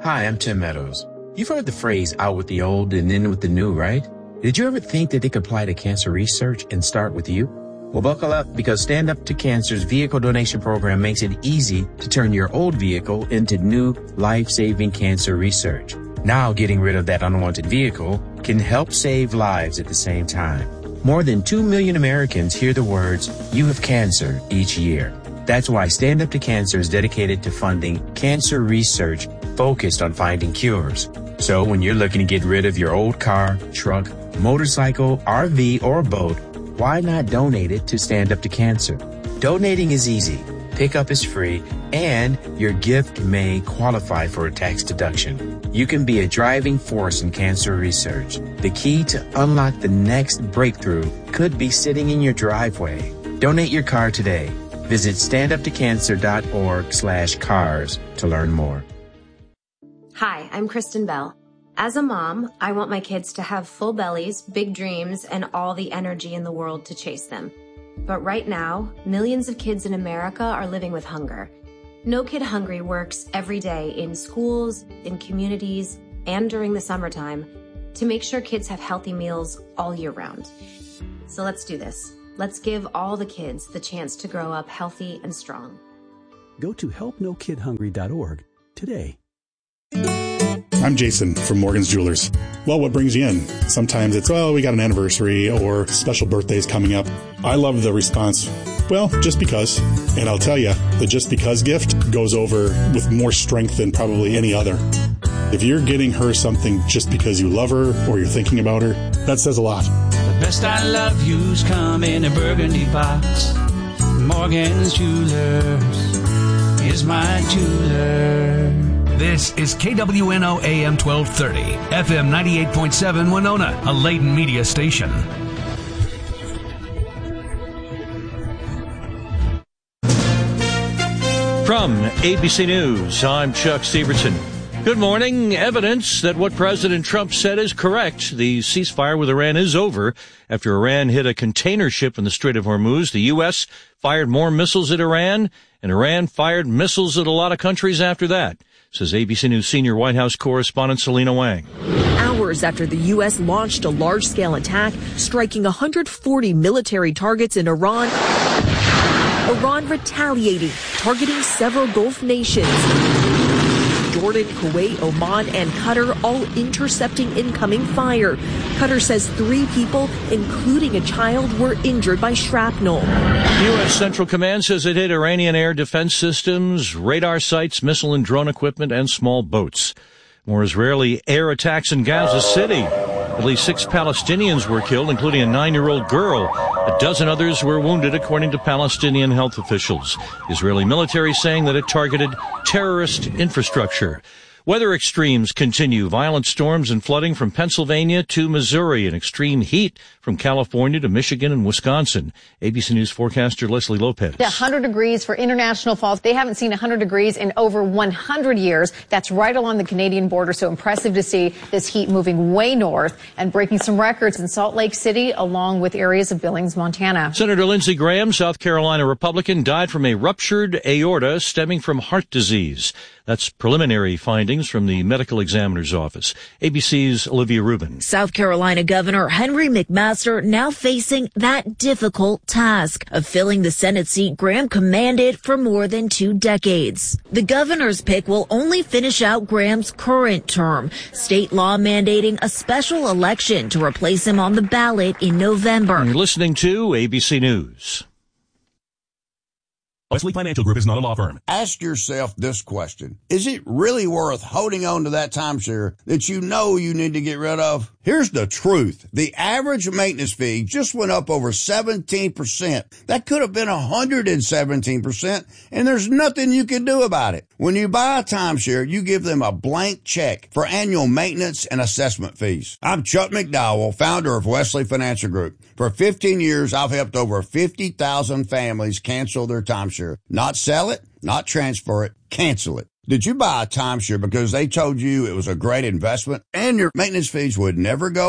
Hi, I'm Tim Meadows. You've heard the phrase out with the old and in with the new, right? Did you ever think that they could apply to cancer research and start with you? Well, buckle up, because Stand Up to Cancer's vehicle donation program makes it easy to turn your old vehicle into new life-saving cancer research. Now, getting rid of that unwanted vehicle can help save lives at the same time. More than 2 million Americans hear the words, "You have cancer," each year. That's why Stand Up to Cancer is dedicated to funding cancer research focused on finding cures. So when you're looking to get rid of your old car, truck, motorcycle, RV, or boat, why not donate it to Stand Up to Cancer? Donating is easy, pickup is free, and your gift may qualify for a tax deduction. You can be a driving force in cancer research. The key to unlock the next breakthrough could be sitting in your driveway. Donate your car today. Visit standuptocancer.org/cars to learn more. Hi, I'm Kristen Bell. As a mom, I want my kids to have full bellies, big dreams, and all the energy in the world to chase them. But right now, millions of kids in America are living with hunger. No Kid Hungry works every day in schools, in communities, and during the summertime to make sure kids have healthy meals all year round. So let's do this. Let's give all the kids the chance to grow up healthy and strong. Go to helpnokidhungry.org today. I'm Jason from Morgan's Jewelers. Well, what brings you in? Sometimes it's, we got an anniversary or special birthdays coming up. I love the response, well, just because. And I'll tell you, the just because gift goes over with more strength than probably any other. If you're getting her something just because you love her or you're thinking about her, that says a lot. The best I love you's come in a burgundy box. Morgan's Jewelers is my jeweler. This is KWNO AM 1230, FM 98.7 Winona, a Layton media station. From ABC News, I'm Chuck Severson. Good morning. Evidence that what President Trump said is correct. The ceasefire with Iran is over after Iran hit a container ship in the Strait of Hormuz. The U.S. fired more missiles at Iran, and Iran fired missiles at a lot of countries after that, says ABC News senior White House correspondent Selena Wang. Hours after the U.S. launched a large-scale attack, striking 140 military targets in Iran, Iran retaliating, targeting several Gulf nations. Jordan, Kuwait, Oman, and Qatar all intercepting incoming fire. Qatar says 3 people, including a child, were injured by shrapnel. U.S. Central Command says it hit Iranian air defense systems, radar sites, missile and drone equipment, and small boats. More Israeli air attacks in Gaza City. At least 6 Palestinians were killed, including a 9-year-old girl. A dozen others were wounded, according to Palestinian health officials. The Israeli military saying that it targeted terrorist infrastructure. Weather extremes continue. Violent storms and flooding from Pennsylvania to Missouri, and extreme heat from California to Michigan and Wisconsin. ABC News forecaster Leslie Lopez. 100 degrees for International Falls. They haven't seen 100 degrees in over 100 years. That's right along the Canadian border. So impressive to see this heat moving way north and breaking some records in Salt Lake City, along with areas of Billings, Montana. Senator Lindsey Graham, South Carolina Republican, died from a ruptured aorta stemming from heart disease. That's preliminary findings from the medical examiner's office. ABC's Olivia Rubin. South Carolina Governor Henry McMaster now facing that difficult task of filling the Senate seat Graham commanded for more than 2 decades. The governor's pick will only finish out Graham's current term, state law mandating a special election to replace him on the ballot in November. You're listening to ABC News. Wesley Financial Group is not a law firm. Ask yourself this question. Is it really worth holding on to that timeshare that you know you need to get rid of? Here's the truth. The average maintenance fee just went up over 17%. That could have been 117%, and there's nothing you can do about it. When you buy a timeshare, you give them a blank check for annual maintenance and assessment fees. I'm Chuck McDowell, founder of Wesley Financial Group. For 15 years, I've helped over 50,000 families cancel their timeshare. Not sell it, not transfer it, cancel it. Did you buy a timeshare because they told you it was a great investment and your maintenance fees would never go up?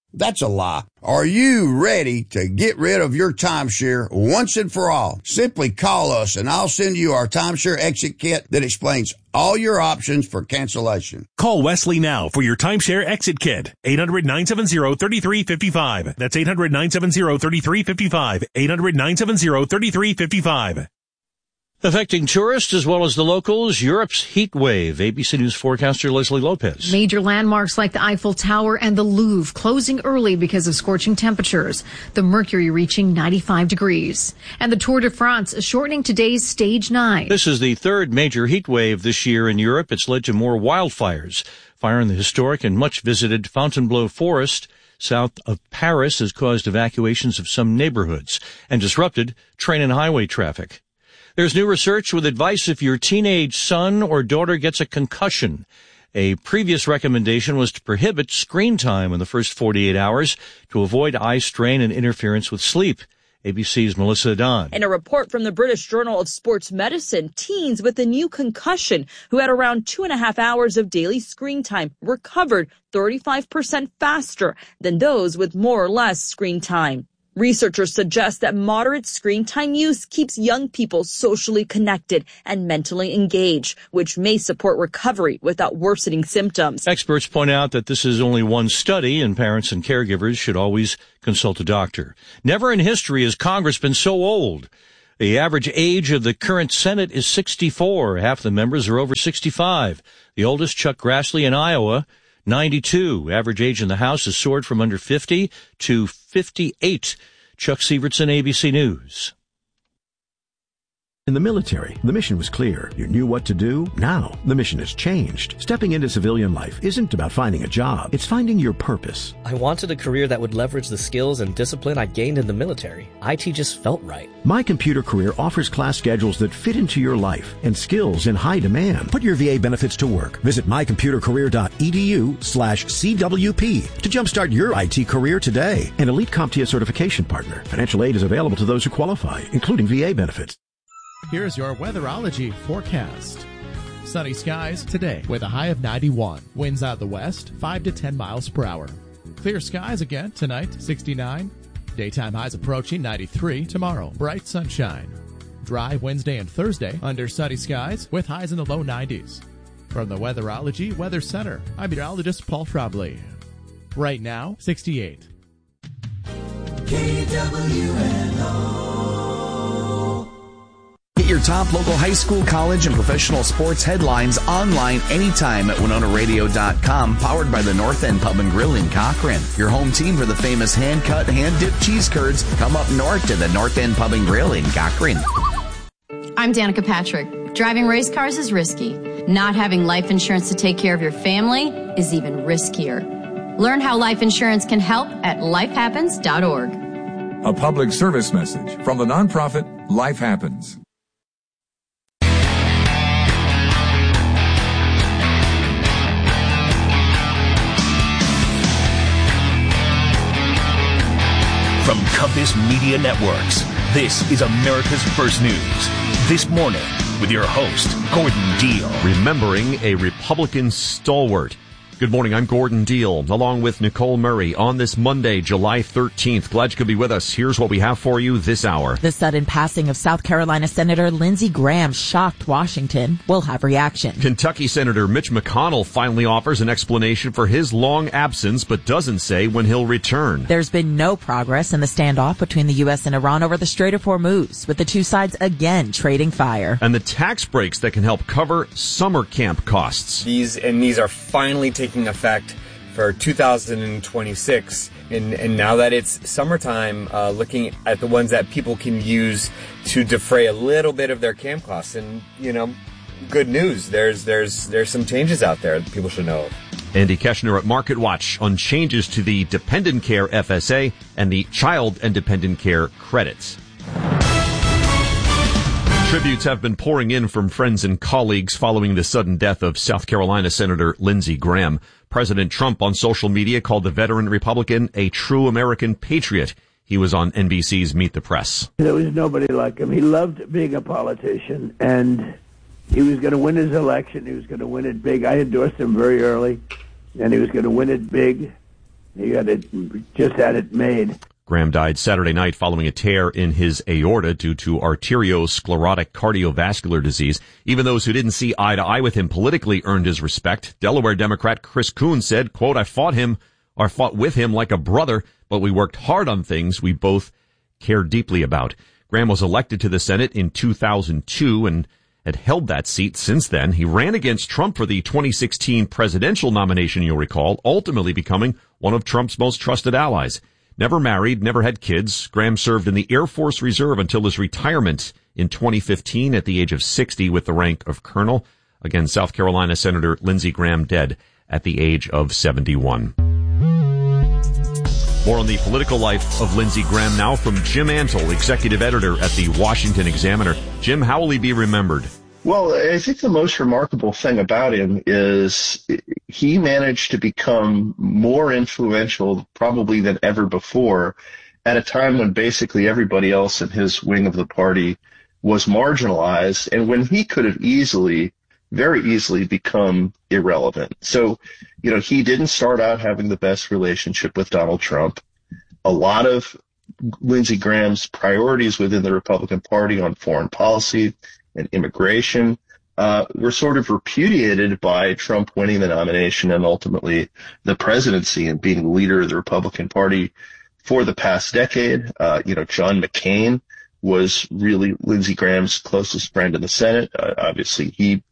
That's a lie. Are you ready to get rid of your timeshare once and for all? Simply call us and I'll send you our timeshare exit kit that explains all your options for cancellation. Call Wesley now for your timeshare exit kit. 800-970-3355. That's 800-970-3355. 800-970-3355. Affecting tourists as well as the locals, Europe's heat wave. ABC News forecaster Leslie Lopez. Major landmarks like the Eiffel Tower and the Louvre closing early because of scorching temperatures. The mercury reaching 95 degrees. And the Tour de France shortening today's stage 9. This is the third major heat wave this year in Europe. It's led to more wildfires. Fire in the historic and much visited Fontainebleau Forest south of Paris has caused evacuations of some neighborhoods and disrupted train and highway traffic. There's new research with advice if your teenage son or daughter gets a concussion. A previous recommendation was to prohibit screen time in the first 48 hours to avoid eye strain and interference with sleep. ABC's Melissa Don. In a report from the British Journal of Sports Medicine, teens with a new concussion who had around 2.5 hours of daily screen time recovered 35% faster than those with more or less screen time. Researchers suggest that moderate screen time use keeps young people socially connected and mentally engaged, which may support recovery without worsening symptoms. Experts point out that this is only one study, and parents and caregivers should always consult a doctor. Never in history has Congress been so old. The average age of the current Senate is 64. Half the members are over 65. The oldest, Chuck Grassley in Iowa, 92. Average age in the House has soared from under 50 to 58. Chuck Sievertson, ABC News. In the military, the mission was clear. You knew what to do. Now, the mission has changed. Stepping into civilian life isn't about finding a job. It's finding your purpose. I wanted a career that would leverage the skills and discipline I gained in the military. IT just felt right. My Computer Career offers class schedules that fit into your life and skills in high demand. Put your VA benefits to work. Visit mycomputercareer.edu/CWP to jumpstart your IT career today. An elite CompTIA certification partner. Financial aid is available to those who qualify, including VA benefits. Here's your weatherology forecast. Sunny skies today with a high of 91. Winds out of the west, 5 to 10 miles per hour. Clear skies again tonight, 69. Daytime highs approaching 93. Tomorrow, bright sunshine. Dry Wednesday and Thursday under sunny skies with highs in the low 90s. From the Weatherology Weather Center, I'm meteorologist Paul Trombley. Right now, 68. KWNO. Get your top local high school, college, and professional sports headlines online anytime at WinonaRadio.com, powered by the North End Pub and Grill in Cochrane. Your home team for the famous hand-cut, hand-dipped cheese curds. Come up north to the North End Pub and Grill in Cochrane. I'm Danica Patrick. Driving race cars is risky. Not having life insurance to take care of your family is even riskier. Learn how life insurance can help at lifehappens.org. A public service message from the nonprofit Life Happens. From Compass Media Networks, this is America's First News. This morning, with your host, Gordon Deal. Remembering a Republican stalwart. Good morning, I'm Gordon Deal, along with Nicole Murray on this Monday, July 13th. Glad you could be with us. Here's what we have for you this hour. The sudden passing of South Carolina Senator Lindsey Graham shocked Washington. We'll have reaction. Kentucky Senator Mitch McConnell finally offers an explanation for his long absence, but doesn't say when he'll return. There's been no progress in the standoff between the U.S. and Iran over the Strait of Hormuz, with the two sides again trading fire. And the tax breaks that can help cover summer camp costs. These are finally taking effect for 2026, and now that it's summertime, looking at the ones that people can use to defray a little bit of their camp costs. And good news, there's some changes out there that people should know of. Andy Keshner at Market Watch on changes to the Dependent Care FSA and the Child and Dependent Care credits. Tributes have been pouring in from friends and colleagues following the sudden death of South Carolina Senator Lindsey Graham. President Trump on social media called the veteran Republican a true American patriot. He was on NBC's Meet the Press. There was nobody like him. He loved being a politician, and he was going to win his election. He was going to win it big. I endorsed him very early, and he was going to win it big. He just had it made. Graham died Saturday night following a tear in his aorta due to arteriosclerotic cardiovascular disease. Even those who didn't see eye to eye with him politically earned his respect. Delaware Democrat Chris Coons said, quote, I fought with him like a brother, but we worked hard on things we both cared deeply about. Graham was elected to the Senate in 2002 and had held that seat since then. He ran against Trump for the 2016 presidential nomination, you'll recall, ultimately becoming one of Trump's most trusted allies. Never married, never had kids, Graham served in the Air Force Reserve until his retirement in 2015 at the age of 60 with the rank of colonel. Again, South Carolina Senator Lindsey Graham dead at the age of 71. More on the political life of Lindsey Graham now from Jim Antle, executive editor at the Washington Examiner. Jim, how will he be remembered? Well, I think the most remarkable thing about him is he managed to become more influential probably than ever before at a time when basically everybody else in his wing of the party was marginalized and when he could have very easily become irrelevant. So, he didn't start out having the best relationship with Donald Trump. A lot of Lindsey Graham's priorities within the Republican Party on foreign policy and immigration were sort of repudiated by Trump winning the nomination and ultimately the presidency and being the leader of the Republican Party for the past decade. John McCain was really Lindsey Graham's closest friend in the Senate. Obviously, he